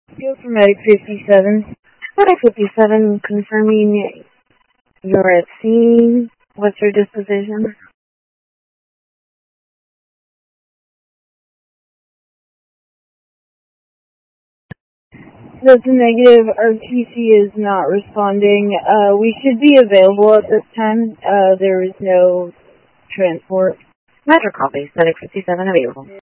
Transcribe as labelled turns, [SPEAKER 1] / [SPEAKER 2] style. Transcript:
[SPEAKER 1] Go for Medic 57. Medic 57, confirming you're at scene. What's your disposition? That's a negative. RTC is not responding. We should be available at this time. There is no transport.
[SPEAKER 2] Metro copies. Medic 57 available.